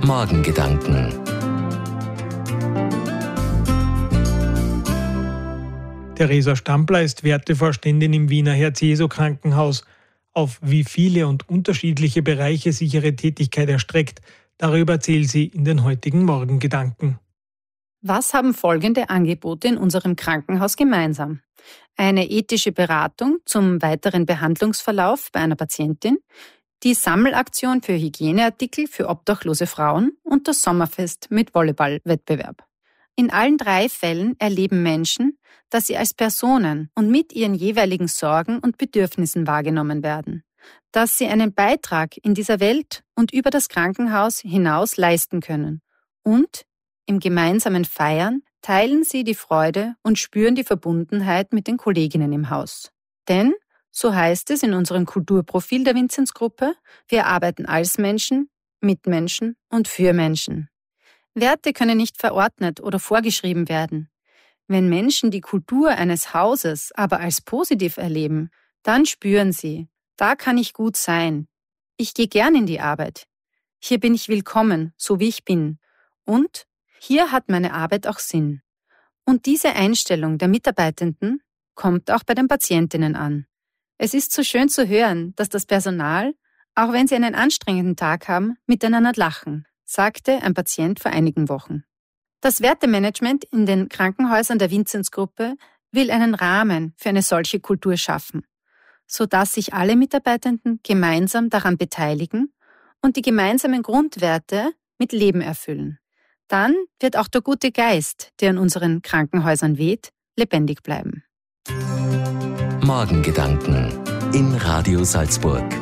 Morgengedanken. Theresa Stampler ist Wertevorständin im Wiener Herz-Jesu-Krankenhaus. Auf wie viele und unterschiedliche Bereiche sich ihre Tätigkeit erstreckt, darüber erzählt sie in den heutigen Morgengedanken. Was haben folgende Angebote in unserem Krankenhaus gemeinsam? Eine ethische Beratung zum weiteren Behandlungsverlauf bei einer Patientin, die Sammelaktion für Hygieneartikel für obdachlose Frauen und das Sommerfest mit Volleyballwettbewerb. In allen 3 Fällen erleben Menschen, dass sie als Personen und mit ihren jeweiligen Sorgen und Bedürfnissen wahrgenommen werden, dass sie einen Beitrag in dieser Welt und über das Krankenhaus hinaus leisten können. Und im gemeinsamen Feiern teilen sie die Freude und spüren die Verbundenheit mit den Kolleginnen im Haus. Denn, so heißt es in unserem Kulturprofil der Vinzenzgruppe, wir arbeiten als Menschen, mit Menschen und für Menschen. Werte können nicht verordnet oder vorgeschrieben werden. Wenn Menschen die Kultur eines Hauses aber als positiv erleben, dann spüren sie, da kann ich gut sein. Ich gehe gern in die Arbeit. Hier bin ich willkommen, so wie ich bin. Und hier hat meine Arbeit auch Sinn. Und diese Einstellung der Mitarbeitenden kommt auch bei den Patientinnen an. Es ist so schön zu hören, dass das Personal, auch wenn sie einen anstrengenden Tag haben, miteinander lachen, sagte ein Patient vor einigen Wochen. Das Wertemanagement in den Krankenhäusern der Vinzenzgruppe will einen Rahmen für eine solche Kultur schaffen, sodass sich alle Mitarbeitenden gemeinsam daran beteiligen und die gemeinsamen Grundwerte mit Leben erfüllen. Dann wird auch der gute Geist, der in unseren Krankenhäusern weht, lebendig bleiben. Morgengedanken in Radio Salzburg.